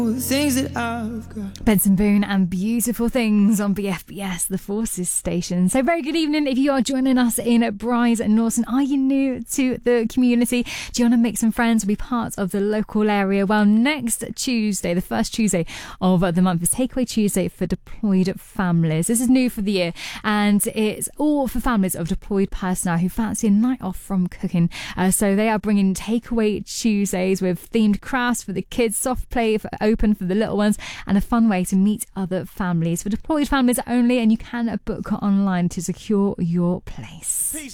The things that I've got. Benson Boone and Beautiful Things on BFBS, the Forces station. So very good evening if you are joining us in Bryce and Norton. Are you new to the community? Do you want to make some friends, be part of the local area? Well, next Tuesday, the first Tuesday of the month, is Takeaway Tuesday for deployed families. This is new for the year, and it's all for families of deployed personnel who fancy a night off from cooking. So they are bringing Takeaway Tuesdays with themed crafts for the kids, soft play open for the little ones, and a fun way to meet other families. For deployed families only, and you can book online to secure your place.